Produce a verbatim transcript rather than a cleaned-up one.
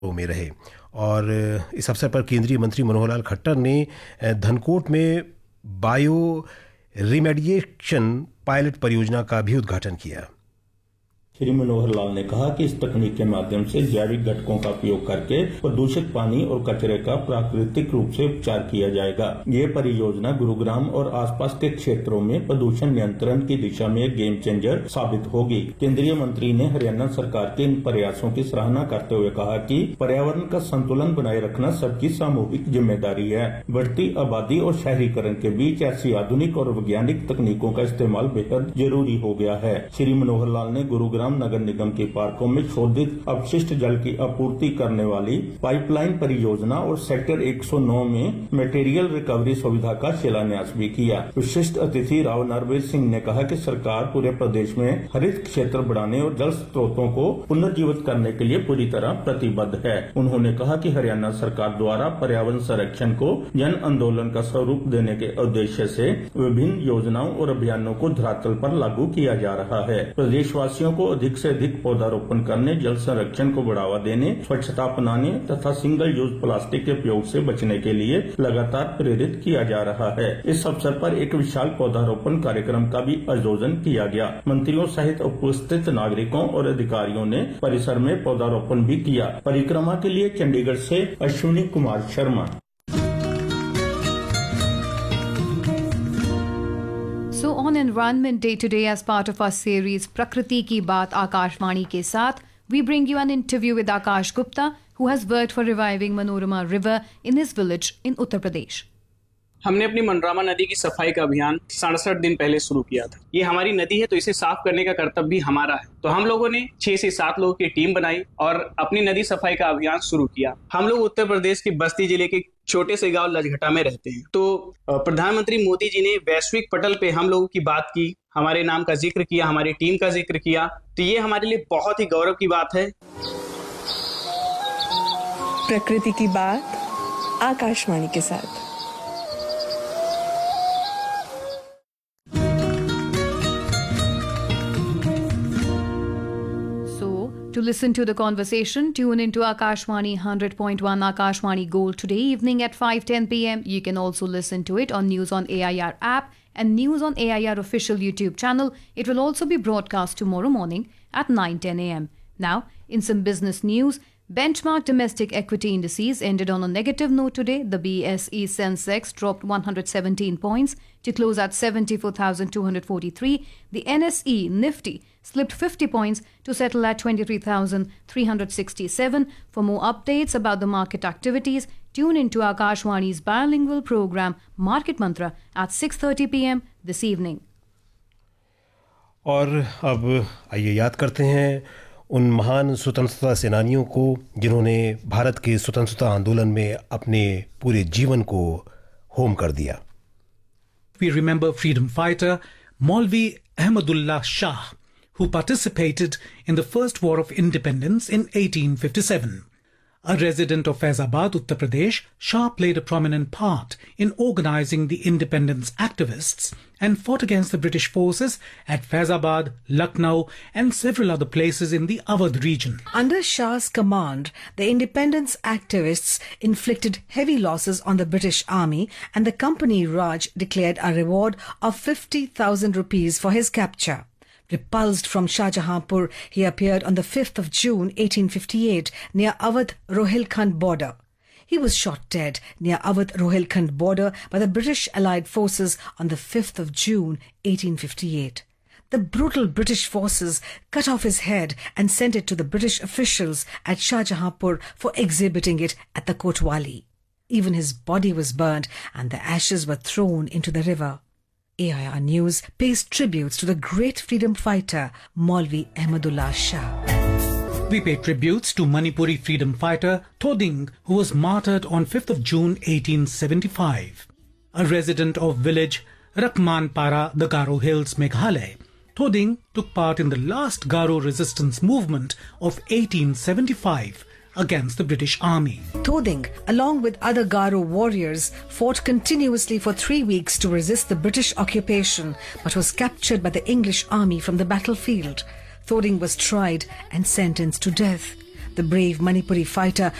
में रहे। और इस अवसर पर केंद्रीय मंत्री मनोहर लाल खट्टर ने धनकोट में बायो रिमेडिएशन पायलट परियोजना का भी उद्घाटन किया। श्री मनोहर लाल ने कहा कि इस तकनीक के माध्यम से जैविक घटकों का उपयोग करके प्रदूषित पानी और कचरे का प्राकृतिक रूप से उपचार किया जाएगा। ये परियोजना गुरुग्राम और आसपास के क्षेत्रों में प्रदूषण नियंत्रण की दिशा में एक गेम चेंजर साबित होगी। केंद्रीय मंत्री ने हरियाणा सरकार के इन प्रयासों की सराहना करते हुए कहा कि पर्यावरण का संतुलन बनाए रखना सबकी सामूहिक जिम्मेदारी है। बढ़ती आबादी और शहरीकरण के बीच ऐसी आधुनिक और वैज्ञानिक तकनीकों का इस्तेमाल बेहद जरूरी हो गया है। श्री मनोहर लाल ने गुरुग्राम नगर निगम के पार्कों में शोधित अपशिष्ट जल की आपूर्ति करने वाली पाइपलाइन परियोजना और सेक्टर एक सौ नौ में मटेरियल रिकवरी सुविधा का शिलान्यास भी किया। विशिष्ट अतिथि राव नरवीर सिंह ने कहा कि सरकार पूरे प्रदेश में हरित क्षेत्र बढ़ाने और जल स्रोतों को पुनर्जीवित करने के लिए पूरी तरह प्रतिबद्ध है। उन्होंने कहा कि हरियाणा सरकार द्वारा पर्यावरण संरक्षण को जन आंदोलन का स्वरूप देने के उद्देश्य से विभिन्न योजनाओं और अभियानों को धरातल पर लागू किया जा रहा है। प्रदेशवासियों को अधिक से अधिक पौधारोपण करने, जल संरक्षण को बढ़ावा देने, स्वच्छता अपनाने तथा सिंगल यूज प्लास्टिक के उपयोग से बचने के लिए लगातार प्रेरित किया जा रहा है। इस अवसर पर एक विशाल पौधारोपण कार्यक्रम का भी आयोजन किया गया। मंत्रियों सहित उपस्थित नागरिकों और अधिकारियों ने परिसर में पौधारोपण भी किया। परिक्रमा के लिए चंडीगढ़ से Ashwini Kumar Sharma. So on Environment Day today, as part of our series Prakriti Ki Baat Akashvani ke saath, we bring you an interview with Akash Gupta, who has worked for reviving Manorama River in his village in Uttar Pradesh. हमने अपनी मनोरमा नदी की सफाई का अभियान सड़सठ दिन पहले शुरू किया था। ये हमारी नदी है तो इसे साफ करने का कर्तव्य भी हमारा है। तो हम लोगों ने छह से सात लोगों की टीम बनाई और अपनी नदी सफाई का अभियान शुरू किया। हम लोग उत्तर प्रदेश के बस्ती जिले के छोटे से गांव लजघटा में रहते हैं। तो प्रधानमंत्री मोदी जी ने वैश्विक पटल पे हम लोगों की बात की, हमारे नाम का जिक्र किया, हमारी टीम का जिक्र किया। तो ये हमारे लिए बहुत ही गौरव की बात है। प्रकृति की बात आकाशवाणी के साथ। To listen to the conversation, tune into Akashvani one hundred point one Akashvani Gold today evening at five ten p m. You can also listen to it on News on A I R app and News on A I R official YouTube channel. It will also be broadcast tomorrow morning at nine ten a m. Now, in some business news, benchmark domestic equity indices ended on a negative note today. The B S E Sensex dropped one hundred seventeen points to close at seventy-four thousand two hundred forty-three. The N S E Nifty slipped fifty points to settle at twenty-three thousand three hundred sixty-seven. For more updates about the market activities, tune into Akashwani's bilingual program Market Mantra at six thirty p m this evening. और अब आइए याद करते हैं उन महान स्वतंत्रता सेनानियों को जिन्होंने भारत के स्वतंत्रता आंदोलन में अपने पूरे जीवन को होम कर दिया। We remember freedom fighter Maulvi Ahmadullah Shah, who participated in the first war of independence in eighteen fifty-seven. A resident of Faizabad, Uttar Pradesh, Shah played a prominent part in organizing the independence activists and fought against the British forces at Faizabad, Lucknow and several other places in the Awadh region. Under Shah's command, the independence activists inflicted heavy losses on the British Army, and the Company Raj declared a reward of fifty thousand rupees for his capture. Repulsed from Shahjahanpur, he appeared on the fifth of June eighteen fifty-eight near Awadh Rohilkhand border. He was shot dead near Awadh Rohilkhand border by the British Allied forces on the fifth of June eighteen fifty-eight. The brutal British forces cut off his head and sent it to the British officials at Shahjahanpur for exhibiting it at the Kotwali. Even his body was burnt and the ashes were thrown into the river. A I R News pays tributes to the great freedom fighter Maulvi Ahmadullah Shah. We pay tributes to Manipuri freedom fighter Thoding, who was martyred on fifth of June eighteen seventy-five. A resident of village Rakmanpara, the Garo Hills, Meghalaya, Thoding took part in the last Garo resistance movement of eighteen seventy-five against the British Army. Thoding, along with other Garo warriors, fought continuously for three weeks to resist the British occupation, but was captured by the English army from the battlefield. Thoding was tried and sentenced to death. The brave Manipuri fighter